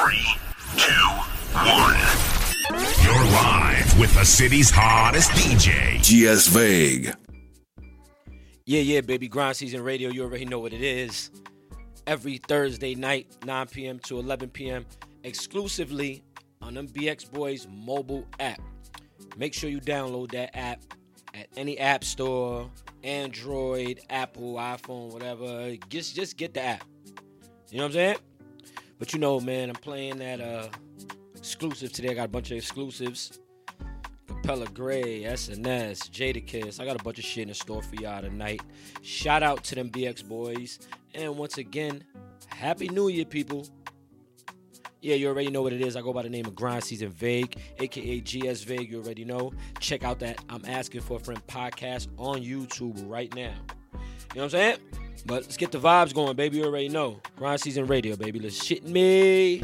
You're live with the city's hottest DJ, GS Vague. Yeah, baby. Grind Season Radio, you already know what it is. Every Thursday night, 9 p.m. to 11 p.m., exclusively on MBX Boys mobile app. Make sure you download that app at any app store, Android, Apple, iPhone, whatever. Just get the app. You know what I'm saying? But you know, man, I'm playing that exclusive today. I got a bunch of exclusives. Capella Gray, SNS, Jadakiss. I got a bunch of shit in store for y'all tonight. Shout out to them BX Boys. And once again, Happy New Year, people. Yeah, you already know what it is. I go by the name of Grind Season Vague, a.k.a. GS Vague. You already know. Check out that I'm Asking for a Friend podcast on YouTube right now. You know what I'm saying? But let's get the vibes going, baby. You already know. Grind Season Radio, baby. Let's shit me.